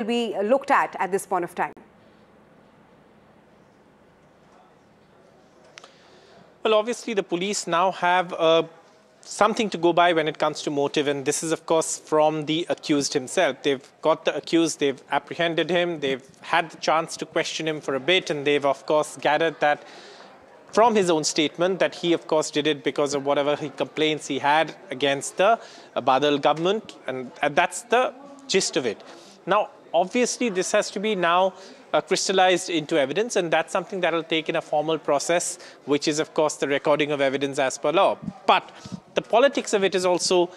be looked at this point of time? Well, obviously, the police now have something to go by when it comes to motive, and this is, of course, from the accused himself. They've got the accused, they've apprehended him, they've had the chance to question him for a bit, and they've, of course, gathered that from his own statement that he, of course, did it because of whatever complaints he had against the Badal government, and that's the gist of it. Now, obviously, this has to be now crystallized into evidence, and that's something that will take in a formal process, which is, of course, the recording of evidence as per law. But the politics of it is also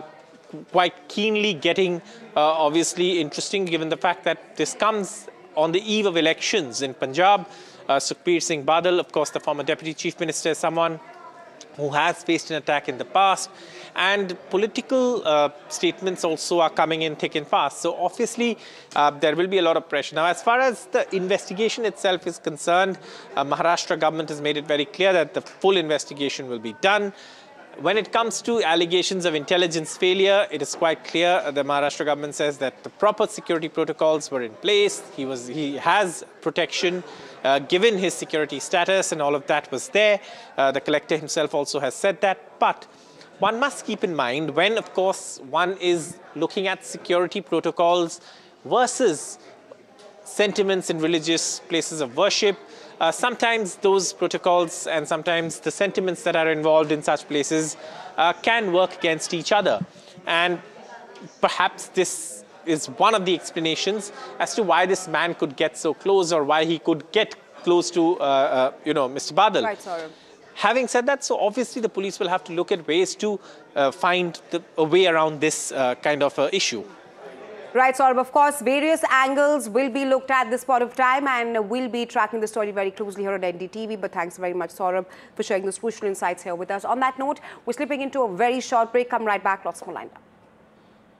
quite keenly getting, obviously, interesting, given the fact that this comes on the eve of elections in Punjab. Sukhbir Singh Badal, of course, the former Deputy Chief Minister, is someone who has faced an attack in the past, and political statements also are coming in thick and fast. So obviously, there will be a lot of pressure. Now, as far as the investigation itself is concerned, Maharashtra government has made it very clear that the full investigation will be done. When it comes to allegations of intelligence failure, it is quite clear. The Maharashtra government says that the proper security protocols were in place. He has protection given his security status, and all of that was there. The collector himself also has said that. But one must keep in mind when, of course, one is looking at security protocols versus sentiments in religious places of worship, sometimes those protocols and sometimes the sentiments that are involved in such places can work against each other. And perhaps this is one of the explanations as to why this man could get so close, or why he could get close to, Mr. Badal. Right, Saurabh. Having said that, so obviously the police will have to look at ways to find a way around this kind of issue. Right, Saurabh. Of course, various angles will be looked at this point of time, and we'll be tracking the story very closely here on NDTV. But thanks very much, Saurabh, for sharing those crucial insights here with us. On that note, we're slipping into a very short break. Come right back. Lots more lined up.